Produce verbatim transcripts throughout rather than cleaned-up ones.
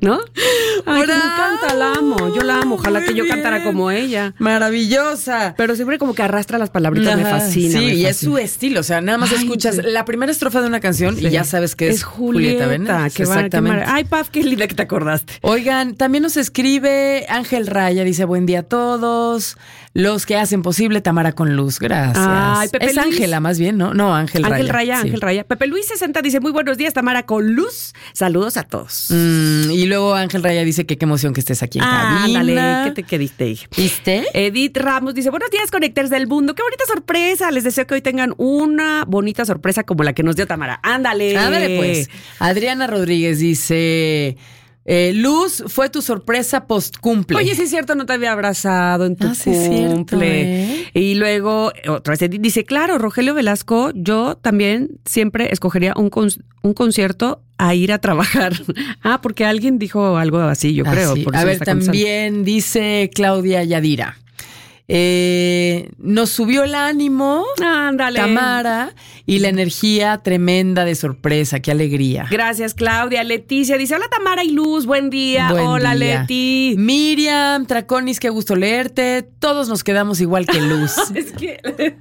¿No? Ay, me encanta, la amo. Yo la amo. Ojalá Muy que yo bien. cantara como ella. Maravillosa. Pero siempre como que arrastra las palabritas, me Ajá, fascina. Sí, me y fascina. es su estilo. O sea, nada más Ay, escuchas sí. la primera estrofa de una canción Sí. y ya sabes que es, Es Julieta. Venegas. Qué bar- qué Exactamente. mar- Ay, Paf, qué linda que te acordaste. Oigan, también nos escribe Ángel Raya, dice buen día a todos, los que hacen posible Tamara con Luz, gracias. Ay, Pepe es Luis. Ángela más bien, ¿no? No, Ángel Raya. Ángel Raya, sí. Ángel Raya. Pepe Luis sesenta dice, muy buenos días, Tamara con Luz. Saludos a todos. Mm, y luego Ángel Raya dice que qué emoción que estés aquí en Ah, cabina. ándale, ¿qué te quediste? ¿Viste? Edith Ramos dice, buenos días, Conectores del Mundo. Qué bonita sorpresa. Les deseo que hoy tengan una bonita sorpresa como la que nos dio Tamara. Ándale. Ándale pues. Adriana Rodríguez dice, eh, Luz, fue tu sorpresa post cumple. Oye, sí es cierto, no te había abrazado en tu Ah, sí es cierto, cumple. ¿eh? Y luego, otra vez Edith dice, claro, Rogelio Velasco, yo también siempre escogería un, con- un concierto a ir a trabajar. Ah, porque alguien dijo algo así, yo Ah, creo. sí. por A eso ver, está contestando. también dice Claudia Yadira. Eh, nos subió el ánimo, Ándale. Tamara, y la energía tremenda de sorpresa. Qué alegría. Gracias, Claudia. Leticia dice, hola Tamara y Luz, buen día. Buen Hola, día. Leti. Miriam, Traconis, qué gusto leerte. Todos nos quedamos igual que Luz. Es que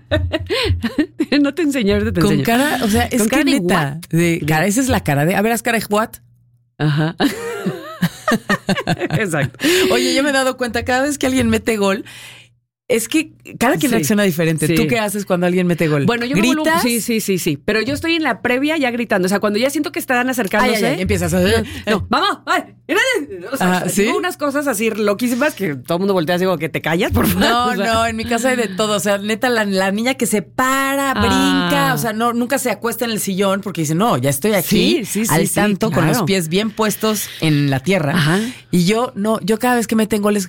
no te enseñé, ahorita te Con enseño. cara, o sea, es Con que cara de neta, what? de cara, esa es la cara de, a ver, haz cara de what. Ajá. Exacto. Oye, yo me he dado cuenta, cada vez que alguien mete gol, es que cada quien Sí. reacciona diferente. Sí. ¿Tú qué haces cuando alguien mete gol? Bueno, yo me ¿Gritas? vuelvo- sí, sí, sí, sí. Pero yo estoy en la previa ya gritando. O sea, cuando ya siento que están acercándose. Ay, ay, ay, empiezas a... No, vamos, ay, mira, o sea, Ajá, ¿sí? digo unas cosas así loquísimas que todo el mundo voltea así como que te callas, por favor. No, O sea, no, en mi casa hay de todo. O sea, neta, la, la niña que se para, Ah. brinca, o sea, no, nunca se acuesta en el sillón porque dice, no, ya estoy aquí Sí, sí, sí, al sí, tanto con claro. los pies bien puestos en la tierra. Ajá. Y yo, no, yo cada vez que meten goles,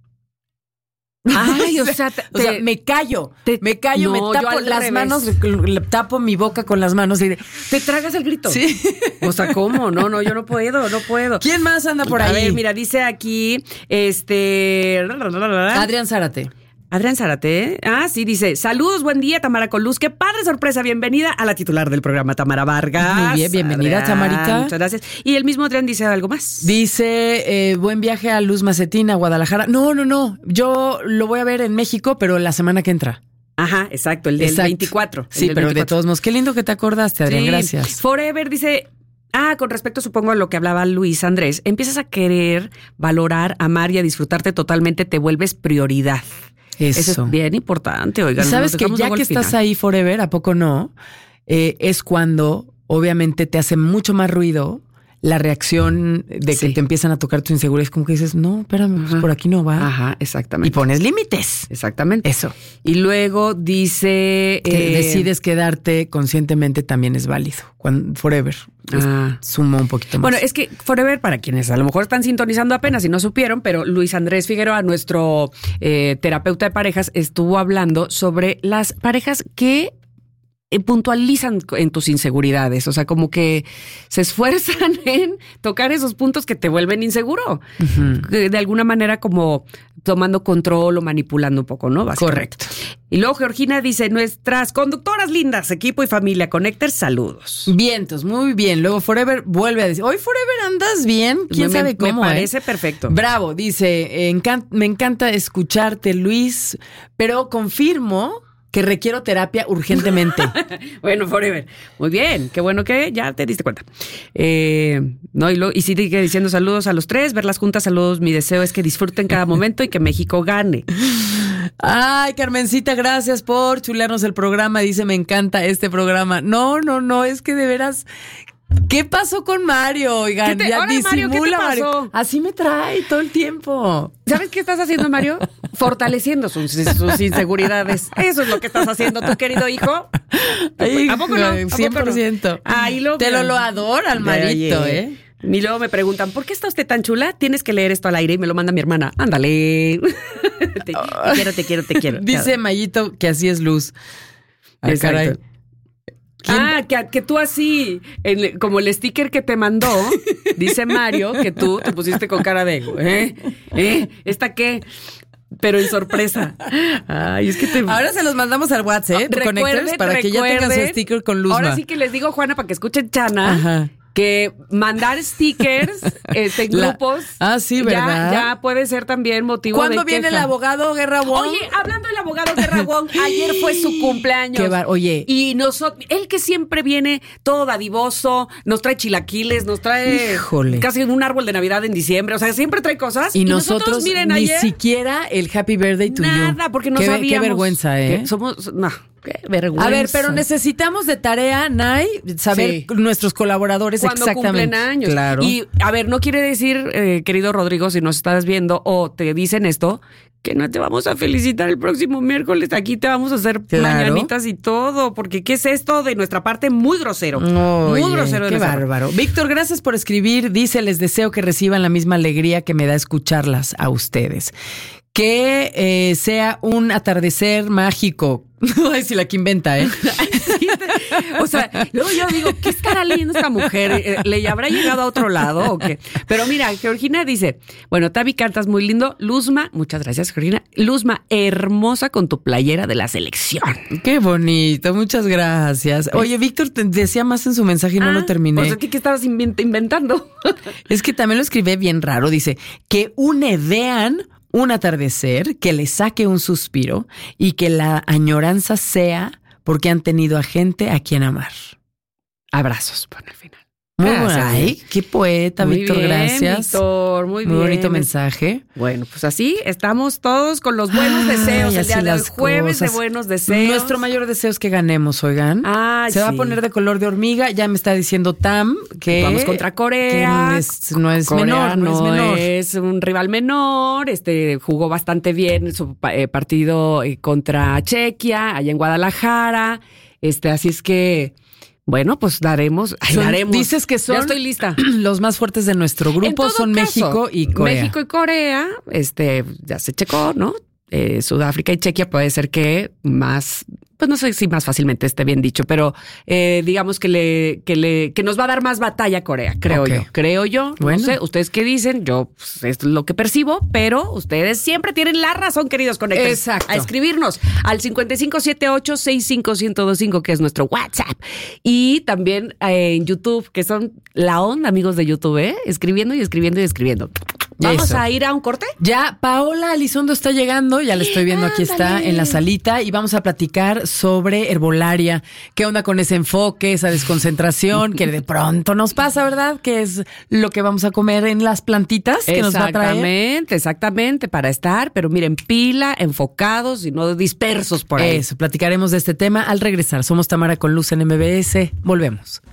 Ay, o sea, te- o sea, te- me callo, te- me callo, no, me yo tapo al las revés. manos, le tapo mi boca con las manos y de, te tragas el grito. sí. O sea, ¿cómo? No, no, yo no puedo, no puedo. ¿Quién más anda por A ahí? ver, mira, dice aquí, este... Adrián Zárate. Adrián Zárate. Ah, sí, dice, saludos, buen día, Tamara con Luz. Qué padre sorpresa, bienvenida a la titular del programa, Tamara Vargas. Muy bien, bienvenida, Adrián, Tamarita. Muchas gracias. Y el mismo Adrián dice algo más. Dice, eh, buen viaje a Luz Macetín, a Guadalajara. No, no, no. Yo lo voy a ver en México, pero la semana que entra. Ajá, exacto, el del Exacto. veinticuatro. el Sí, del pero de veinticuatro. todos modos, qué lindo que te acordaste, Adrián. Sí. Gracias. Forever dice... Ah, con respecto, supongo, a lo que hablaba Luis Andrés, empiezas a querer, valorar, amar y a disfrutarte totalmente, te vuelves prioridad. Eso. Eso es bien importante, Y oigan. sabes nos que dejamos ya luego que al estás final. ahí forever, ¿a poco no? Eh, es cuando obviamente te hace mucho más ruido la reacción de que Sí. te empiezan a tocar tus inseguridades. Como que dices, no, espérame, pues Ajá. por aquí no va. Ajá, Y exactamente. pones límites. Exactamente. Eso. Y luego dice... Que eh, decides quedarte conscientemente también es válido. Cuando, forever. Es- Ah. suma un poquito más. Bueno, es que Forever, para quienes a lo mejor están sintonizando apenas y no supieron, pero Luis Andrés Figueroa, nuestro eh, terapeuta de parejas, estuvo hablando sobre las parejas que eh, puntualizan en tus inseguridades, o sea, como que se esfuerzan en tocar esos puntos que te vuelven inseguro, que de alguna manera como tomando control o manipulando un poco, ¿no? Básicamente. Correcto. Y luego Georgina dice, nuestras conductoras lindas, equipo y familia, Connectors, saludos. Vientos, muy bien. Luego Forever vuelve a decir, hoy Forever andas bien. ¿Quién Me- sabe me cómo? parece eh? perfecto. Bravo, dice, encan- me encanta escucharte, Luis, pero confirmo que requiero terapia urgentemente. Bueno, Forever. Muy bien. Qué bueno que ya te diste cuenta. Eh, no, y, lo, y sigue diciendo saludos a los tres, verlas juntas, saludos. Mi deseo es que disfruten cada momento y que México gane. Ay, Carmencita, gracias por chulearnos el programa. Dice, me encanta este programa. No, no, no, es que de veras... ¿Qué pasó con Mario? Oigan, ¿Qué te- ya ahora, Mario, ¿qué te disimula, pasó? Así me trae todo el tiempo. ¿Sabes qué estás haciendo, Mario? Fortaleciendo sus, sus inseguridades. Eso es lo que estás haciendo, tu querido hijo. ¿A poco no? ¿A poco no? cien por ciento. Ah, y luego- Te lo lo adora al marito, Oye, ¿eh? Y luego me preguntan, ¿por qué está usted tan chula? Tienes que leer esto al aire y me lo manda mi hermana. Ándale. te, te quiero, te quiero, te quiero. Dice Mayito que así es Luz. Ay, Exacto. caray. ¿Quién? Ah, que, que tú así, en- como el sticker que te mandó, dice Mario, que tú te pusiste con cara de, ¿eh? ¿Eh? ¿Esta qué? Pero en sorpresa. Ay, es que te... Ahora se los mandamos al WhatsApp, ¿eh? Tu Recuerden, Connectors, para que ya tengan su recuerden. sticker con Luzma. Ahora sí que les digo, Juana, para que escuchen Chana. Ajá. que mandar stickers este, en La- grupos. Ah, sí, ¿verdad? Ya, ya puede ser también motivo de ¿Cuándo viene queja. el abogado Guerra Wong? Oye, hablando del abogado Guerra Wong, ayer fue su cumpleaños. Qué bar- oye. Y nosotros, él que siempre viene todo dadivoso, nos trae chilaquiles, nos trae Híjole. casi un árbol de Navidad en diciembre, o sea, siempre trae cosas. Y, nosotros, miren, ni ayer, siquiera el Happy Birthday to you. nada, porque no qué, sabíamos. Qué vergüenza, ¿eh? que somos, no, qué vergüenza. A ver, pero necesitamos de tarea, Nay, saber Sí. nuestros colaboradores Cuando exactamente. cumplen años. Claro. Y, a ver, no quiere decir, eh, querido Rodrigo, si nos estás viendo o te dicen esto, que no te vamos a felicitar el próximo miércoles. Aquí te vamos a hacer Claro. mañanitas y todo, porque ¿qué es esto de nuestra parte? Muy grosero. Oye, muy grosero de qué nuestra parte. bárbaro. Víctor, gracias por escribir. Dice, les deseo que reciban la misma alegría que me da escucharlas a ustedes. Que eh, sea un atardecer mágico. Ay, si la que inventa, ¿eh? Sí, o sea, luego yo digo, ¿qué estará leyendo esta mujer? Eh, ¿Le habrá llegado a otro lado o qué? Pero mira, Georgina dice, bueno, Tavi, cantas muy lindo. Luzma, muchas gracias, Georgina. Luzma, hermosa con tu playera de la selección. Qué bonito, muchas gracias. Oye, Víctor te decía más en su mensaje y no Ah, lo terminé. Pues a ti que estabas invent- inventando. Es que también lo escribí bien raro. Dice, que unedean un atardecer, que le saque un suspiro y que la añoranza sea porque han tenido a gente a quien amar. Abrazos, pone al final. Muy Gracias. bueno. Ay, qué poeta, Muy Víctor, bien, gracias. Víctor, muy, Muy bien. bonito mensaje. Bueno, pues así estamos todos con los buenos Ay, deseos. El así día de hoy, las jueves cosas. de buenos deseos. Nuestro mayor deseo es que ganemos, oigan. Ay, Se va sí. a poner de color de hormiga. Ya me está diciendo Tam que Vamos contra Corea. que no es, no es Corea menor, no, no es menor. es un rival menor. Este jugó bastante bien su eh, partido eh, contra Chequia allá en Guadalajara. Este, así es que bueno, pues daremos, ay, Son- daremos. dices que son Ya estoy lista. los más fuertes de nuestro En grupo todo son caso, México y Corea. México y Corea, este, ya se checó, ¿no? Eh, Sudáfrica y Chequia puede ser que más, pues no sé si más fácilmente esté bien dicho, pero eh, digamos que le, que le, que nos va a dar más batalla a Corea, creo Ok. yo. Creo yo. Bueno. No sé, ustedes qué dicen, yo pues, esto es lo que percibo, pero ustedes siempre tienen la razón, queridos conectores. Exacto. A escribirnos al cincuenta y cinco setenta y ocho sesenta y cinco ciento veinticinco, que es nuestro WhatsApp. Y también eh, en YouTube, que son la onda, amigos de YouTube, ¿eh? Escribiendo y escribiendo y escribiendo. Vamos Eso. a ir a un corte. Ya Paola Elizondo está llegando, ya la estoy viendo, aquí está Ándale. en la salita y vamos a platicar sobre herbolaria. ¿Qué onda con ese enfoque, esa desconcentración que de pronto nos pasa, verdad? Que es lo que vamos a comer en las plantitas que nos va a traer. Exactamente, exactamente, para estar, pero miren, pila, enfocados y no dispersos por ahí. Eso, platicaremos de este tema al regresar. Somos Tamara con Luz en M B S. Volvemos.